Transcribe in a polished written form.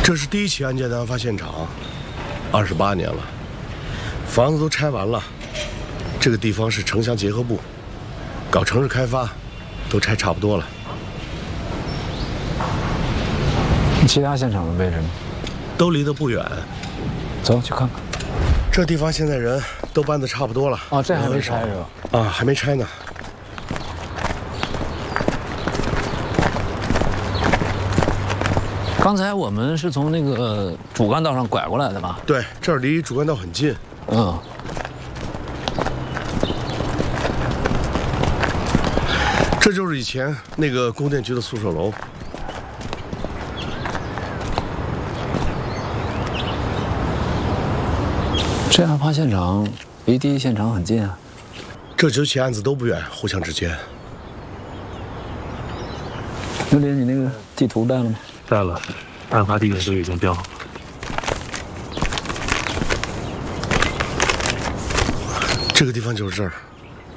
这是第一起案件的案发现场，28年了，房子都拆完了。这个地方是城乡结合部，搞城市开发，都拆差不多了。 其他现场的位置呢？ 都离得不远。 走去看看。 这地方现在人都搬得差不多了。 哦，这还没拆是吧？ 啊，还没拆呢。 刚才我们是从那个主干道上拐过来的吧？ 对，这儿离主干道很近。 嗯。 这就是以前那个供电局的宿舍楼。 这案发现场离第一现场很近啊。 这9起案子都不远，互相之间。 刘林，你那个地图带了吗？ 带了，案发地点都已经标好了。 这个地方就是这儿。